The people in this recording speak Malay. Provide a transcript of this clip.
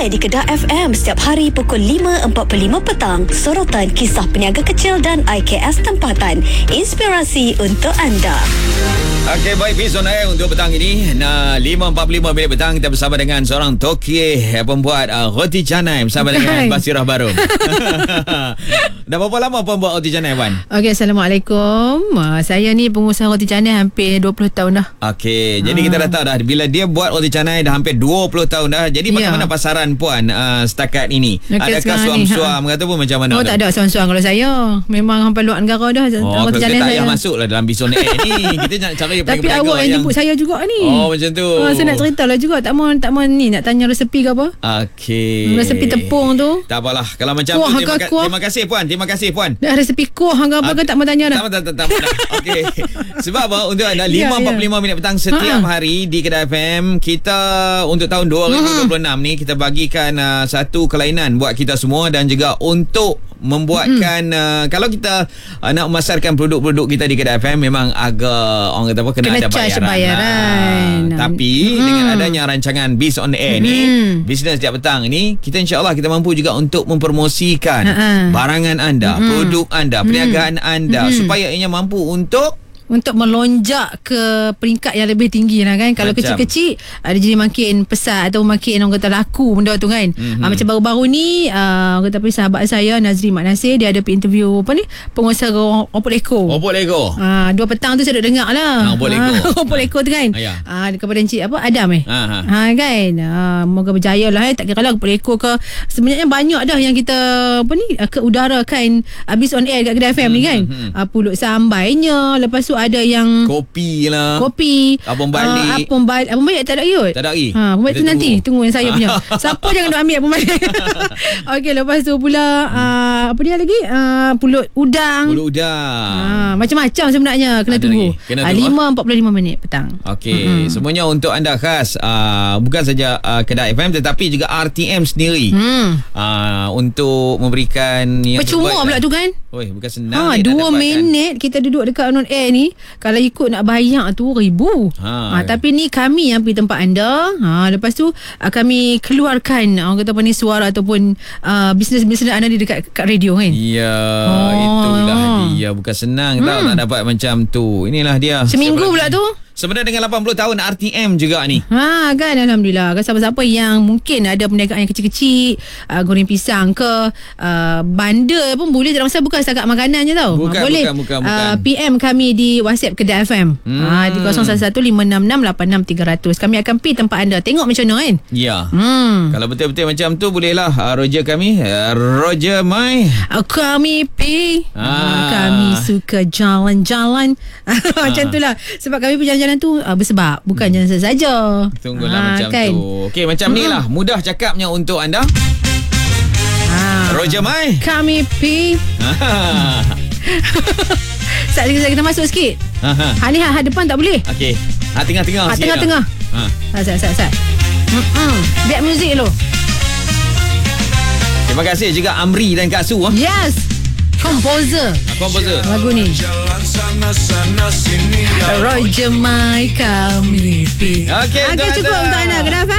Santai di Kedah FM setiap hari pukul 5.45 petang. Sorotan kisah peniaga kecil dan IKS tempatan. Inspirasi untuk anda. Okey, baik, Fiz on air untuk petang ini. 5.45 minit petang kita bersama dengan seorang toki pembuat roti canai bersama dengan Basirah Barum. Dah berapa lama pun buat roti canai, Wan? Okey, Assalamualaikum. Saya ni pengusaha roti canai hampir 20 tahun dah. Okey, jadi kita dah tahu dah bila dia buat roti canai dah hampir 20 tahun dah. Jadi bagaimana pasaran puan setakat ini? Okay, adakah suam-suam ataupun macam mana? Oh, tak ada suam-suam kalau saya. Memang hampir luar negara dah roti canai saya. saya. Masuklah dalam Bison Air ni. Kita nak cari tapi awak yang jemput saya juga ni. Oh, macam tu. Saya nak ceritalah juga. Tak mau ni nak tanya resepi ke apa? Okey. Resepi tepung tu. Tak apalah. Kalau macam kuah tu terima kasih puan. Terima kasih puan. Dah resepi kuah ke apa ke tak mau tanya dah. Tak. Okey. Sebab apa? Untuk anda 5.45 minit petang setiap hari di Kedah FM, kita untuk tahun 2026 ni kita bagikan satu kelainan buat kita semua dan juga untuk membuatkan kalau kita nak memasarkan produk-produk kita di Kedah FM memang agak orang kata apa kena ada bayaran. Tapi dengan adanya rancangan Biz on Air ni, bisnes setiap petang ni, kita insya-Allah kita mampu juga untuk mempromosikan barangan anda, produk anda, perniagaan anda supaya ianya mampu untuk melonjak ke peringkat yang lebih tinggi lah kan. Kalau kecil-kecil dia jadi makin pesat atau makin orang kata laku benda tu kan. Macam baru-baru ni orang kata sahabat saya Nazri Mak Nasir, dia ada interview pengusaha Opot Leko. 2 petang tu saya duduk dengar lah Opot Leko tu kan. Kepada Encik Adam kan. Moga berjaya lah tak kira lah Opot Leko ke. Sebenarnya banyak dah yang kita ke udara kan habis on air kat Kedah FM ni kan. Pulut sambainya, lepas tu ada yang kopi Abang balik tak ada iut. Tak ada lagi. Abang balik tu nanti tunggu yang saya punya. Siapa jangan nak ambil abang balik. Okey, lepas tu pula apa dia lagi? Pulut udang. Macam-macam sebenarnya kena tunggu. 5.45 minit petang. Okey, semuanya untuk anda khas bukan saja Kedah FM tetapi juga RTM sendiri. Untuk memberikan yang percuma pula tu kan. Oi, bukan senang 2 minit kita duduk dekat on air ni. Kalau ikut nak bayar tu ribu. Tapi ni kami yang pergi tempat anda. Lepas tu kami keluarkan orang kata apa ni suara ataupun bisnes-bisnes anda di dekat radio kan. Ya, itulah dia. Bukan senang tau nak dapat macam tu. Inilah dia. Seminggu pula tu. Sebenarnya dengan 80 tahun RTM juga ni. Kan Alhamdulillah. Kan siapa-siapa yang mungkin ada perniagaan yang kecil-kecil, goreng pisang ke, bandar pun boleh. Tak ada masalah, bukan setakat makanan je tau. Boleh PM kami di WhatsApp Kedah FM di 0115668630. Kami akan pergi tempat anda. Tengok macam mana kan. Ya. Kalau betul-betul macam tu bolehlah Roger kami, Roger Mai. Kami pergi. Kami suka jalan-jalan. Macam itulah. Sebab kami pergi jalan tu bersebab bukan jalan saja. Tunggulah macam kan tu. Okey, macam ni lah mudah cakapnya untuk anda. Roger Mai. Kami pi. Sat kita masuk sikit. Ni depan tak boleh. Okey. Tengah-tengah sikit. Tengah-tengah. Sat. Biar muzik dulu. Terima kasih juga Amri dan Kak Su. Yes. Komposer lagu ni. Roger Mai kami pi. Okey, cukup untuk anda. Kenapa?